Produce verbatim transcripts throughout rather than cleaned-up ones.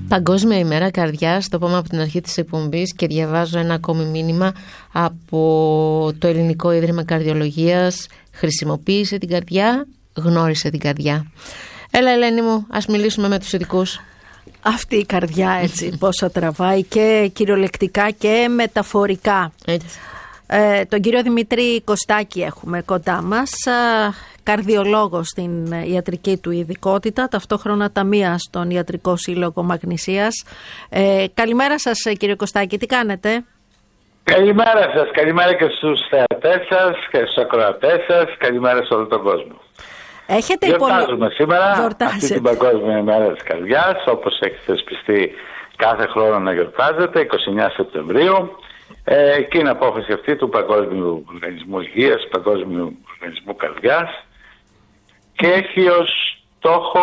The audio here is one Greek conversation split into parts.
Παγκόσμια ημέρα καρδιάς, το είπαμε από την αρχή της εκπομπής και διαβάζω ένα ακόμη μήνυμα από το Ελληνικό Ίδρυμα Καρδιολογίας. Χρησιμοποίησε την καρδιά, γνώρισε την καρδιά. Έλα Ελένη μου, ας μιλήσουμε με τους ειδικούς. Αυτή η καρδιά έτσι πόσα τραβάει και κυριολεκτικά και μεταφορικά. Έτσι. Ε, τον κύριο Δημήτρη Κωστάκη έχουμε κοντά μας, καρδιολόγο στην ιατρική του ειδικότητα, ταυτόχρονα ταμεία στον Ιατρικό Σύλλογο Μαγνησίας. Ε, καλημέρα σας κύριε Κωστάκη, τι κάνετε? Καλημέρα σας, καλημέρα και στους θεατές σας και στους ακροατές σας, καλημέρα σε όλο τον κόσμο. Έχετε Γιορτάζουμε υπολοι... σήμερα Γιορτάζετε. αυτή την Παγκόσμια ημέρα της καρδιάς, όπως έχει θεσπιστεί κάθε χρόνο να γιορτάζεται, εικοστή ενάτη Σεπτεμβρίου. Ε, και είναι απόφαση αυτή του Παγκόσμιου Οργανισμού Υγείας, Παγκόσμιου Οργανισμού Καρδιάς, και έχει ως στόχο,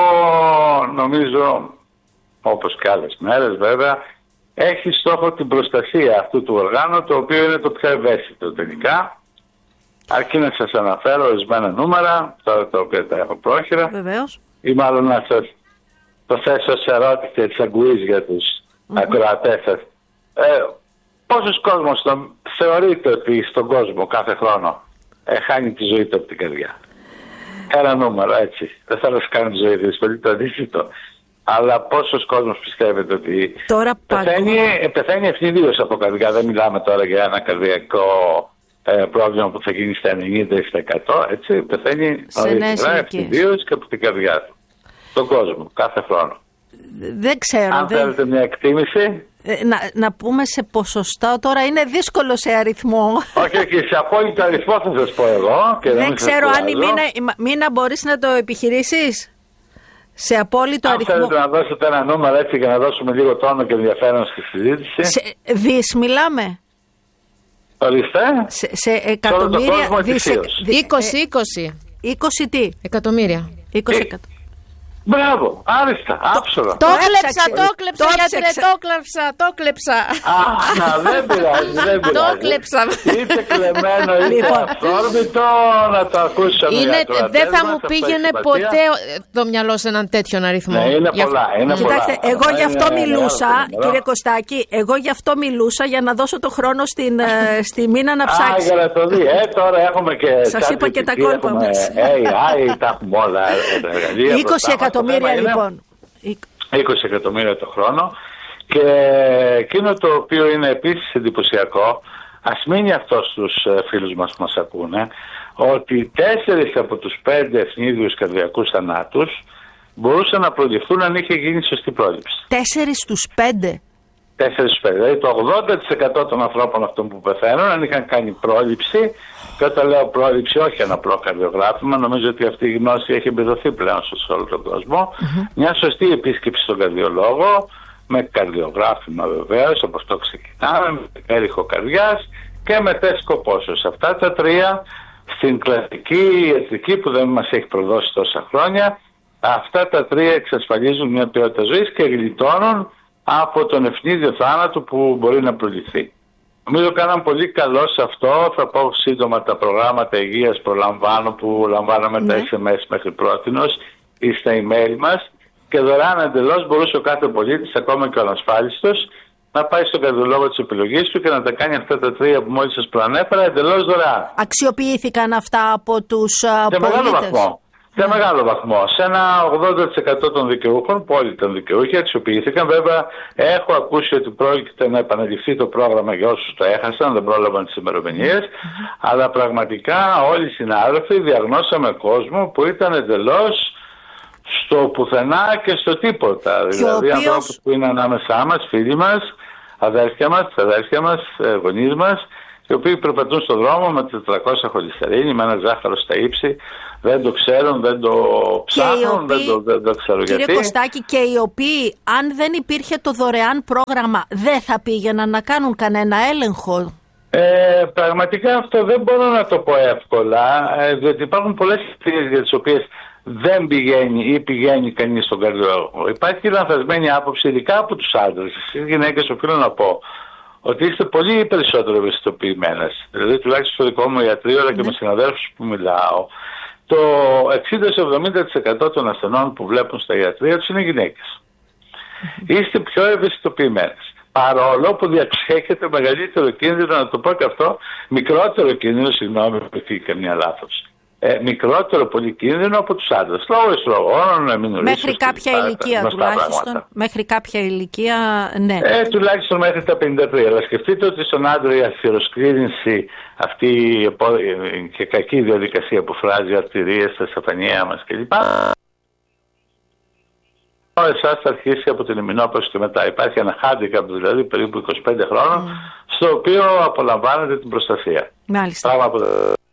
νομίζω, όπως και άλλες μέρες βέβαια, έχει στόχο την προστασία αυτού του οργάνου, το οποίο είναι το πιο ευαίσθητο τελικά. Αρκεί να σας αναφέρω ορισμένα νούμερα, τώρα τα οποία τα έχω πρόχειρα. Βεβαίως. Ή μάλλον να σας το θέσω σε ερώτηση της αγκουής για τους mm-hmm. ακροατές σας. Ε, πόσος κόσμος τον, θεωρείτε ότι στον κόσμο κάθε χρόνο ε, χάνει τη ζωή του από την καρδιά? Ένα νούμερο, έτσι. Δεν θα σας κάνω τη ζωή της, πολύ το αντίθετο. Αλλά πόσος κόσμος πιστεύετε ότι τώρα πεθαίνει, παγκο... πεθαίνει ευνηδίως από καρδιά? Δεν μιλάμε τώρα για ένα καρδιακό ε, πρόβλημα που θα γίνει στα ενενήντα τοις εκατό, έτσι. Πεθαίνει ευνηδίως και από την καρδιά του. Τον κόσμο, κάθε χρόνο. Δεν ξέρω. Αν δεν... θέλετε μια εκτίμηση. Ε, να, να πούμε σε ποσοστά, τώρα είναι δύσκολο σε αριθμό. Όχι, όχι, σε απόλυτο αριθμό θα σας πω εγώ. Και δεν δεν ξέρω αν η Μίνα, Μίνα μπορείς να το επιχειρήσεις. Σε απόλυτο αν αριθμό. Αν θέλετε να δώσετε ένα νούμερο έτσι για να δώσουμε λίγο τόνο και ενδιαφέρον στη συζήτηση. Σε δις μιλάμε. Ορίστε. Σε, σε εκατομμύρια. είκοσι, είκοσι. είκοσι τι? Εκατομμύρια. είκοσι εκατομμύρια. Μπράβο, άριστα, άψογα. Το κλέψα, το κλέψα, γιατρέ, το κλέψα, το κλέψα. Α, να, δεν πειράζει, δεν πειράζει. Το κλέψα. Είτε κλεμμένο, είτε αυθόρμητο, να το ακούσαμε. Δεν θα μου πήγαινε ποτέ το μυαλό σε έναν τέτοιον αριθμό. Ναι, είναι πολλά, είναι πολλά. Κοιτάξτε, εγώ γι' αυτό μιλούσα, κύριε Κωστάκη, εγώ γι' αυτό μιλούσα για να δώσω το χρόνο στη Μίνα να ψάξει. Α, για να το δει, ε, τώρα έχουμε και... Σας είπα και τα κόλπα μας. έι άι, τα έχουμε όλα, εργαλεία. είκοσι εκατομμύρια λοιπόν. είκοσι εκατομμύρια το χρόνο. Και εκείνο το οποίο είναι επίσης εντυπωσιακό, ας μείνει αυτό στους φίλους μας που μας ακούνε, ότι τέσσερις από τους πέντε ευνίδιους καρδιακούς θανάτους μπορούσαν να προληφθούν αν είχε γίνει σωστή πρόληψη. Τέσσερις στους πέντε. Τέσσερις στους πέντε. Δηλαδή το ογδόντα τοις εκατό των ανθρώπων αυτών που πεθαίνουν, αν είχαν κάνει πρόληψη, και όταν λέω πρόληψη, όχι ένα απλό καρδιογράφημα, νομίζω ότι αυτή η γνώση έχει εμπεδοθεί πλέον σε όλο τον κόσμο. Mm-hmm. Μια σωστή επίσκεψη στον καρδιολόγο, με καρδιογράφημα βεβαίως, όπως το ξεκινάμε, με έριχο καρδιάς και με τεστ κοπόσεως. Αυτά τα τρία στην κλασική ιατρική που δεν μας έχει προδώσει τόσα χρόνια, αυτά τα τρία εξασφαλίζουν μια ποιότητα ζωής και γλιτώνουν από τον ευνίδιο θάνατο που μπορεί να προληφθεί. Νομίζω κάναμε πολύ καλό σε αυτό. Θα πω σύντομα τα προγράμματα υγείας προλαμβάνω που λαμβάναμε ναι. τα ες εμ ες μέχρι πρότινος ή στα email μας, και δωρεάν εντελώς μπορούσε ο κάθε πολίτης, ακόμα και ο ανασφάλιστος, να πάει στον καρδιολόγο της επιλογής του και να τα κάνει αυτά τα τρία που μόλις σας προανέφερα εντελώς δωρεάν. Αξιοποιήθηκαν αυτά από τους uh, σε πολίτες? Μεγάλο βαθμό. Σε μεγάλο βαθμό. Σε ένα ογδόντα τοις εκατό των δικαιούχων, που όλοι ήταν δικαιούχοι, αξιοποιήθηκαν. Βέβαια, έχω ακούσει ότι πρόκειται να επαναληφθεί το πρόγραμμα για όσους το έχασαν, δεν πρόλαβαν τις ημερομηνίες. Mm-hmm. Αλλά πραγματικά όλοι οι συνάδελφοι διαγνώσαμε κόσμο που ήταν εντελώς στο πουθενά και στο τίποτα. Και δηλαδή, οποίος... ανθρώπους που είναι ανάμεσά μας, φίλοι μας, αδέρφια μας, αδέρφια μας, γονείς μας, οι οποίοι περπατούν στον δρόμο με τετρακόσια χολυστερίνη, με ένα ζάχαρο στα ύψη, δεν το ξέρουν, δεν το ψάχνουν, οποίοι, δεν, το, δεν το ξέρω κύριε γιατί. Κύριε Κωστάκη, και οι οποίοι, αν δεν υπήρχε το δωρεάν πρόγραμμα, δεν θα πήγαιναν να κάνουν κανένα έλεγχο? Ε, πραγματικά αυτό δεν μπορώ να το πω εύκολα, ε, διότι υπάρχουν πολλές histories για τις οποίες δεν πηγαίνει ή πηγαίνει κανείς στον καρδιολόγο. Υπάρχει λανθασμένη άποψη, ειδικά από τους άντρες. Εσείς γυναίκες, οφείλω να πω ότι είστε πολύ περισσότερο ευαισθητοποιημένες. Δηλαδή, τουλάχιστον στο δικό μου ιατρείο, αλλά και με συναδέλφους που μιλάω, το εξήντα με εβδομήντα τοις εκατό των ασθενών που βλέπουν στα ιατρεία τους είναι γυναίκες. είστε πιο ευαισθητοποιημένες. Παρόλο που διαξέχετε μεγαλύτερο κίνδυνο, να το πω και αυτό, μικρότερο κίνδυνο, συγγνώμη που έχει και μια λάθος. Ε, μικρότερο πολύ κίνδυνο από τους άντρες. Λόγω εστρογόνων, αμινουρίσεως. Μέχρι κάποια ηλικία τουλάχιστον. Πράγματα. Μέχρι κάποια ηλικία, ναι. Ε, τουλάχιστον μέχρι τα πενήντα τρία. Αλλά σκεφτείτε ότι στον άντρα η αθυροσκρίνηση, αυτή η και κακή διαδικασία που φράζει αρτηρίες στα σταφανιαία μας κλπ. Εσάς θα αρχίσει από την ημινόπαυση και μετά. Υπάρχει ένα handicap, δηλαδή περίπου είκοσι πέντε χρόνων, mm. στο οποίο απολαμβάνετε την προστασία. Μάλιστα. Πράγμα που...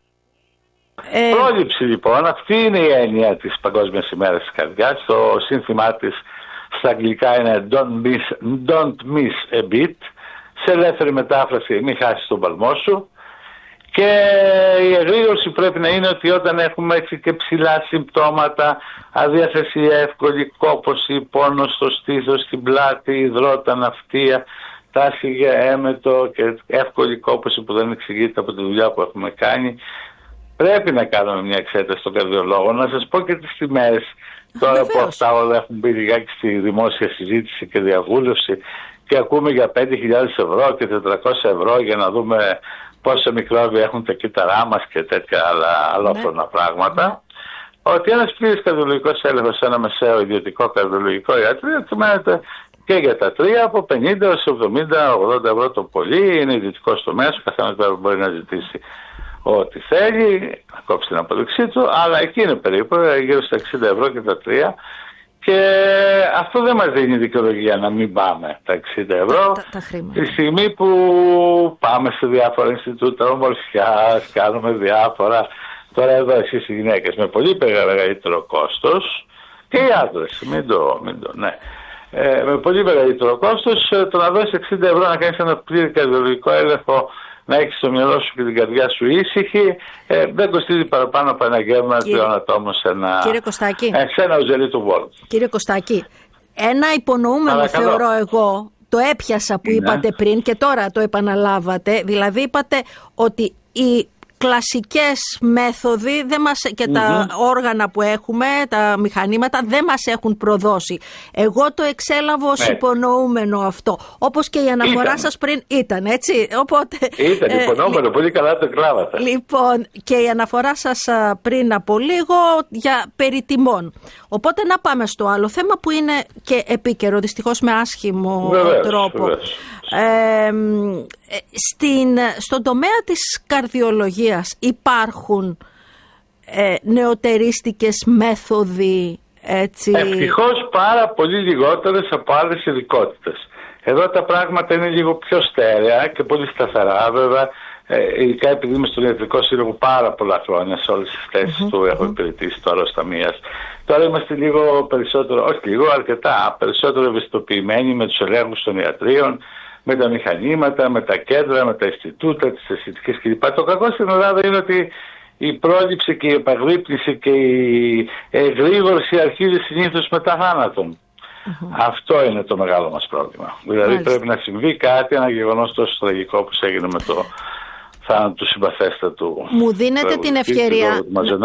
Ε... Πρόληψη λοιπόν, αυτή είναι η έννοια της Παγκόσμιας ημέρας της καρδιάς. Το σύνθημά της στα αγγλικά είναι don't miss, don't miss a beat. Σε ελεύθερη μετάφραση, μην χάσεις τον παλμό σου. Και η εγρήγορση πρέπει να είναι ότι όταν έχουμε έτσι και ψηλά συμπτώματα, αδιαθεσία, εύκολη κόπωση, πόνο στο στήθος, στην πλάτη, υδρότα, ναυτία, τάση για έμετο και εύκολη κόπωση που δεν εξηγείται από τη δουλειά που έχουμε κάνει, πρέπει να κάνουμε μια εξέταση στον καρδιολόγο. Να σας πω και τις τιμές, τώρα που αυτά όλα έχουν μπει λιγάκι στη δημόσια συζήτηση και διαβούλευση και ακούμε για πέντε χιλιάδες ευρώ και τετρακόσια ευρώ για να δούμε πόσα μικρόβια έχουν τα κύτταρά μας και τέτοια άλλα αλλόφρονα ναι. πράγματα. Ναι. Ότι ένας πλήρης καρδιολογικός έλεγχος σε ένα μεσαίο ιδιωτικό καρδιολογικό ιατρείο κυμαίνεται και για τα τρία από πενήντα έως εβδομήντα ογδόντα ευρώ το πολύ. Είναι ιδιωτικός τομέας, ο καθένας βέβαια μπορεί να ζητήσει ό,τι θέλει, να κόψει την αποδειξή του, αλλά εκεί είναι περίπου γύρω στα εξήντα ευρώ και τα τρία. Και αυτό δεν μας δίνει δικαιολογία να μην πάμε τα εξήντα ευρώ. Τα, τα, τα τη στιγμή που πάμε σε διάφορα Ινστιτούτα ομορφιάς, κάνουμε διάφορα. Τώρα εδώ εσείς οι γυναίκες με πολύ μεγαλύτερο κόστος και οι άντρες, μην το, μην το, ναι. Ε, με πολύ μεγαλύτερο κόστος το να δώσεις εξήντα ευρώ να κάνεις ένα πλήρη καρδιολογικό έλεγχο, να έχεις στο μυαλό σου και την καρδιά σου ήσυχη, ε, δεν κοστίζει παραπάνω από ένα γεύμα τριών ατόμων σε ένα, Κύριε Κωστάκη, ε, σε ένα ουζελί του Βόρτ. Κύριε Κωστάκη, ένα υπονοούμενο Παρακαλώ. θεωρώ εγώ, το έπιασα που ναι. είπατε πριν και τώρα το επαναλάβατε, δηλαδή είπατε ότι η κλασικές μέθοδοι δεν μας, και mm-hmm. τα όργανα που έχουμε, τα μηχανήματα δεν μας έχουν προδώσει. Εγώ το εξέλαβω ως ναι. υπονοούμενο αυτό. Όπως και η αναφορά ήταν. σας πριν ήταν, έτσι. Οπότε, ήταν υπονοούμενο, ε, πολύ καλά το κλάβατε. Λοιπόν, και η αναφορά σας πριν από λίγο για περί τιμών. Οπότε να πάμε στο άλλο θέμα που είναι και επίκαιρο, δυστυχώς με άσχημο βεβαίως, τρόπο. Βεβαίως. Ε, στην, στον τομέα της καρδιολογίας υπάρχουν ε, νεωτερίστικες μέθοδοι, έτσι. Ευτυχώς πάρα πολύ λιγότερες από άλλες ειδικότητες. Εδώ τα πράγματα είναι λίγο πιο στέρεα και πολύ σταθερά, βέβαια. Ε, ειδικά επειδή είμαι στον Ιατρικό Σύλλογο πάρα πολλά χρόνια, σε όλες τις θέσεις mm-hmm. του έχω υπηρετήσει τώρα ως ταμείας. Τώρα είμαστε λίγο περισσότερο, όχι λίγο, αρκετά περισσότερο ευαισθητοποιημένοι με τους ελέγχους των ιατρίων, με τα μηχανήματα, με τα κέντρα, με τα Ινστιτούτα, τις αισθητικές κλπ. Το κακό στην Ελλάδα είναι ότι η πρόληψη και η επαγρύπνηση και η εγρήγορση αρχίζει συνήθως μετά θάνατον. Mm-hmm. Αυτό είναι το μεγάλο μας πρόβλημα. Δηλαδή Μάλιστα. πρέπει να συμβεί κάτι, ένα γεγονός τόσο τραγικό όπως έγινε με το θάνατο του συμπαθέστατου. Μου δίνετε την ευκαιρία.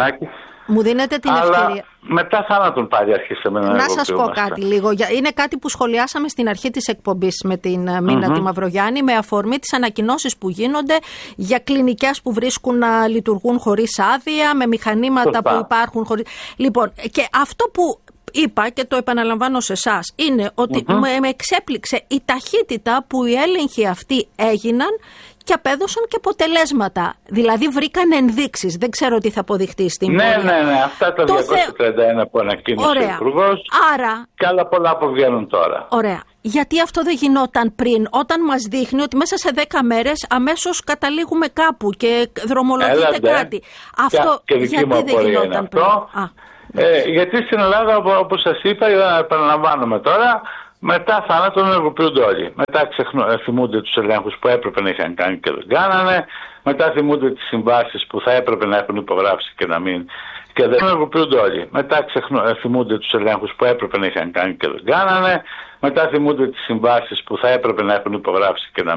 Μου δίνετε την Αλλά ευκαιρία. μετά θάνατον πάλι αρχίσαμε να Να σας πω κάτι λίγο. Είναι κάτι που σχολιάσαμε στην αρχή της εκπομπής με την Μίνα mm-hmm. τη Μαυρογιάννη, με αφορμή τις ανακοινώσεις που γίνονται για κλινικές που βρίσκουν να λειτουργούν χωρίς άδεια, με μηχανήματα Σωστά. που υπάρχουν χωρίς. Λοιπόν, και αυτό που είπα και το επαναλαμβάνω σε εσάς είναι ότι mm-hmm. με, με εξέπληξε η ταχύτητα που οι έλεγχοι αυτοί έγιναν και απέδωσαν και αποτελέσματα. Δηλαδή βρήκαν ενδείξεις. Δεν ξέρω τι θα αποδειχτεί στην ναι, πορεία. Ναι, ναι, αυτά τα διακόσια τριάντα ένα που ανακοίνωσε ο Υπουργός. Άρα, και άλλα πολλά που βγαίνουν τώρα. Ωραία. Γιατί αυτό δεν γινόταν πριν, όταν μας δείχνει ότι μέσα σε δέκα μέρες αμέσως καταλήγουμε κάπου και δρομολογείται Έλατε. κάτι. Αυτό και, και γιατί δεν γινόταν πριν. Α, ε, γιατί στην Ελλάδα, όπως σας είπα, επαναλαμβάνομαι τώρα, μετά θάνατον ενεργοποιούνται όλοι. Μετά ξεχνώ, θυμούνται τους ελέγχους που έπρεπε να είχαν κάνει και δεν κάνανε. Μετά θυμούνται τις συμβάσεις που θα έπρεπε να έχουν υπογράψει και να μην. Και δεν ενεργοποιούνται όλοι. Μετά ξεχνώ, θυμούνται τους ελέγχους που έπρεπε να είχαν κάνει και δεν κάνανε. Μετά θυμούνται τις συμβάσεις που θα έπρεπε να έχουν υπογράψει και να μην.